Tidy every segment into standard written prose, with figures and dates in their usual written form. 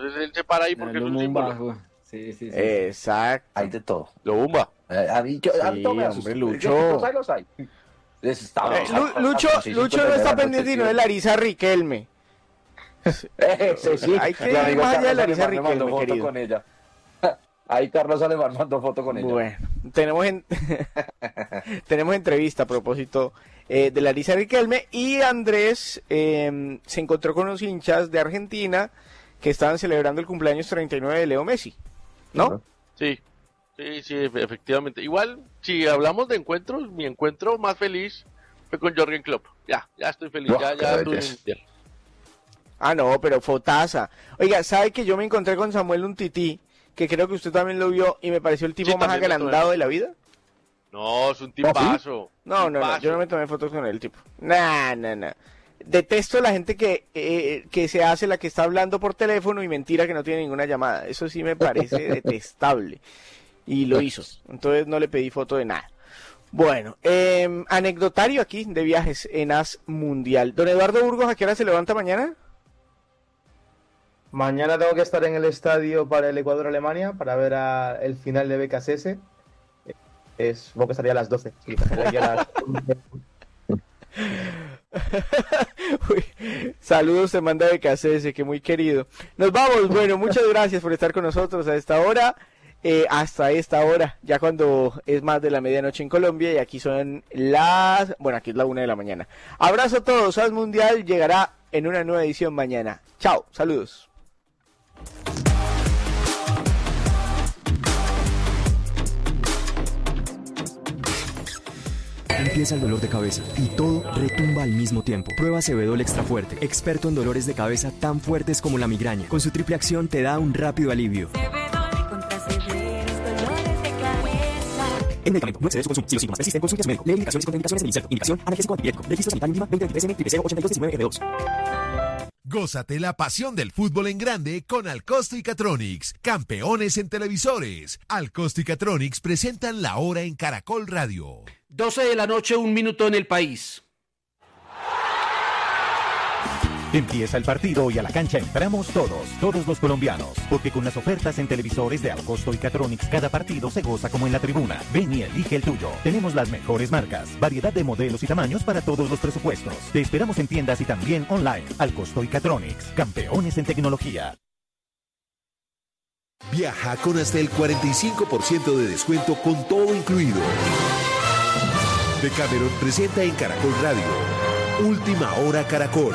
entonces él se para ahí porque es un símbolo. Sí. Exacto. Hay de todo. Lo bumba. A mí no me asusta. Lucho. Los hay. Lucho no está pendiente sino de Larisa Riquelme. Sí. Hay que ir más allá de Larisa Riquelme, querido. Con ella. Ahí Carlos Alemán mandó foto con ella. Bueno, tenemos entrevista a propósito de Larisa Riquelme, y Andrés se encontró con unos hinchas de Argentina que estaban celebrando el cumpleaños 39 de Leo Messi, ¿no? Sí, efectivamente. Igual, si hablamos de encuentros, mi encuentro más feliz fue con Jürgen Klopp. Ya estoy feliz, ya tuve mi mundial. Ah, no, pero fotaza. Oiga, ¿sabe que yo me encontré con Samuel Umtiti, que creo que usted también lo vio, y me pareció el tipo más agrandado de la vida? No, es un tipazo. No, yo no me tomé fotos con el tipo. Nah. Detesto la gente que se hace la que está hablando por teléfono y mentira que no tiene ninguna llamada. Eso sí me parece detestable. Y lo hizo. Entonces no le pedí foto de nada. Bueno, anecdotario aquí de viajes en AS Mundial. Don Eduardo Burgos, ¿a qué hora se levanta mañana? Mañana tengo que estar en el estadio para el Ecuador-Alemania para ver el final de BKSS. Supongo que estaría a las 12. Sí, Uy, saludos te manda BKSS, que muy querido. Nos vamos, bueno, muchas gracias por estar con nosotros a esta hora. Hasta esta hora, ya cuando es más de la medianoche en Colombia, y aquí son aquí es la 1 de la mañana. Abrazo a todos, AS Mundial llegará en una nueva edición mañana. Chao, saludos. Empieza el dolor de cabeza y todo retumba al mismo tiempo. Prueba Cebedol Extra Fuerte, experto en dolores de cabeza tan fuertes como la migraña. Con su triple acción te da un rápido alivio. El medicamento no excede su consumo. Si los síntomas persisten, consulte a su médico. Lee indicaciones y contraindicaciones del inserto. Indicación: analgésico antipirético. Registro sanitario mínima 2023 M 8219 R2. Gózate la pasión del fútbol en grande con Alcosto y Catronics, campeones en televisores. Alcosto y Catronics presentan La Hora en Caracol Radio. 12 de la noche, 1 minuto en el país. Empieza el partido y a la cancha entramos todos los colombianos, porque con las ofertas en televisores de Alcosto y Catronics, cada partido se goza como en la tribuna. Ven y elige el tuyo. Tenemos las mejores marcas, variedad de modelos y tamaños para todos los presupuestos. Te esperamos en tiendas y también online. Alcosto y Catronics, campeones en tecnología. Viaja con hasta el 45% de descuento con todo incluido. Decameron presenta en Caracol Radio Última Hora Caracol.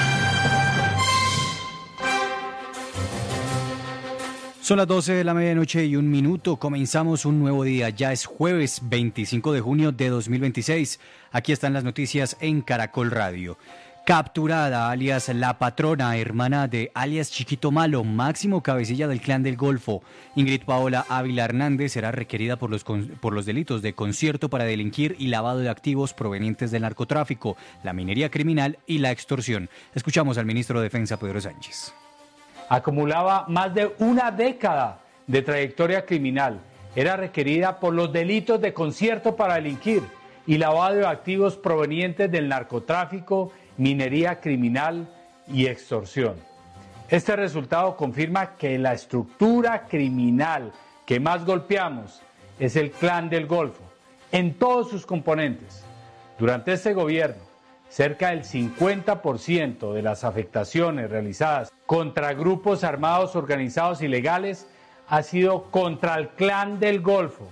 Son las 12 de la medianoche y 1 minuto. Comenzamos un nuevo día. Ya es jueves 25 de junio de 2026. Aquí están las noticias en Caracol Radio. Capturada, alias La Patrona, hermana de alias Chiquito Malo, máximo cabecilla del Clan del Golfo. Ingrid Paola Ávila Hernández será requerida por los delitos de concierto para delinquir y lavado de activos provenientes del narcotráfico, la minería criminal y la extorsión. Escuchamos al ministro de Defensa, Pedro Sánchez. Acumulaba más de una década de trayectoria criminal. Era requerida por los delitos de concierto para delinquir y lavado de activos provenientes del narcotráfico, minería criminal y extorsión. Este resultado confirma que la estructura criminal que más golpeamos es el Clan del Golfo, en todos sus componentes. Durante este gobierno, cerca del 50% de las afectaciones realizadas contra grupos armados organizados ilegales ha sido contra el Clan del Golfo.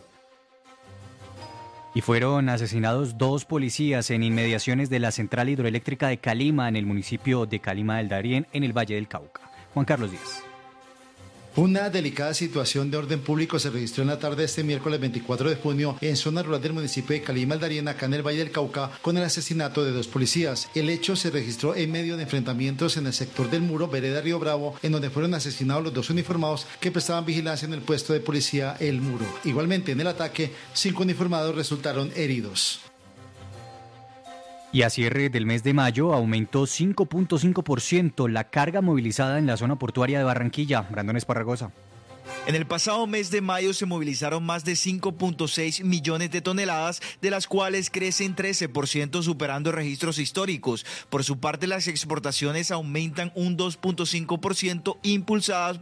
Y fueron asesinados 2 policías en inmediaciones de la central hidroeléctrica de Calima, en el municipio de Calima del Darién, en el Valle del Cauca. Juan Carlos Díaz. Una delicada situación de orden público se registró en la tarde de este miércoles 24 de junio en zona rural del municipio de Calima del Darién, acá en el Valle del Cauca, con el asesinato de 2 policías. El hecho se registró en medio de enfrentamientos en el sector del Muro, vereda Río Bravo, en donde fueron asesinados los 2 uniformados que prestaban vigilancia en el puesto de policía El Muro. Igualmente, en el ataque, 5 uniformados resultaron heridos. Y a cierre del mes de mayo aumentó 5.5% la carga movilizada en la zona portuaria de Barranquilla. Brandon Esparragosa. En el pasado mes de mayo se movilizaron más de 5.6 millones de toneladas, de las cuales crecen 13%, superando registros históricos. Por su parte, las exportaciones aumentan un 2.5%, impulsadas